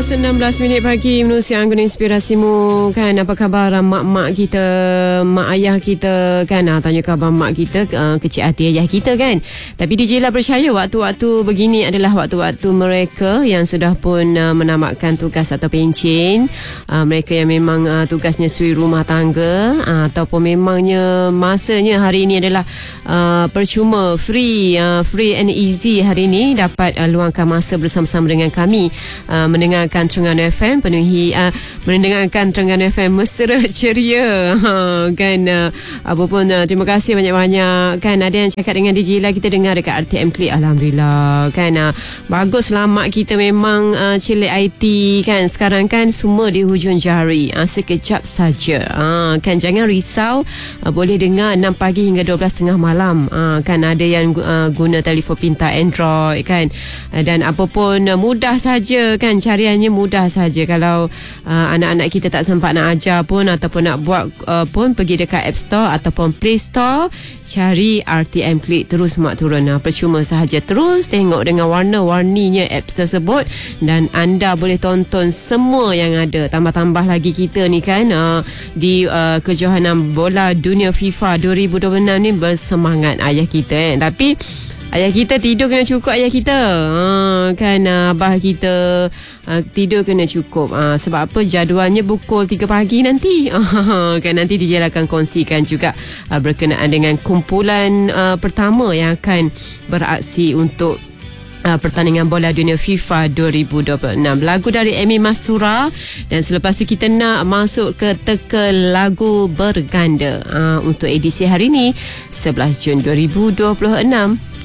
16 pagi menusiang guna inspirasimu kan. Apa khabar mak-mak kita, mak ayah kita kan. Tanya khabar mak kita, kecil hati ayah kita kan. Tapi DJ Lah percaya waktu-waktu begini adalah waktu-waktu mereka yang sudah pun menamatkan tugas atau pencen. Mereka yang memang tugasnya suri rumah tangga, ataupun memangnya masanya hari ini adalah percuma, free and easy hari ini dapat luangkan masa bersama-sama dengan kami, mendengarkan Terengganu FM, mendengarkan Terengganu FM mesra ceria kan. Apa pun terima kasih banyak-banyak kan. Ada yang cakap dengan DJ Lah, kita dengar dekat RTM Klik, alhamdulillah kan. Bagus mak kita memang cilik IT kan. Sekarang kan semua di hujung jari, sekejap saja kan. Jangan risau, boleh dengar 6 pagi hingga 12 tengah malam kan. Ada yang guna telefon pintar Android kan, dan apa pun mudah saja kan. Cariannya mudah saja. Kalau anak-anak kita tak sempat nak ajar pun ataupun nak buat pun, pergi dekat App Store ataupun Play Store, cari RTM Klik, terus mak turun. Percuma sahaja, terus tengok dengan warna-warninya apps tersebut dan anda boleh tonton semua yang ada. Tambah-tambah lagi kita ni kan di kejohanan bola dunia FIFA 2026 ni bersemangat ayah kita tapi ayah kita tidur kena cukup ayah kita kan. Abah kita tidur kena cukup. Sebab apa? Jadualnya pukul 3 pagi nanti kan. Nanti DJ akan kongsikan juga berkenaan dengan kumpulan pertama yang akan beraksi untuk pertandingan bola dunia FIFA 2026. Lagu dari Amy Mastura, dan selepas tu kita nak masuk ke teka lagu berganda untuk edisi hari ini 11 Jun 2026.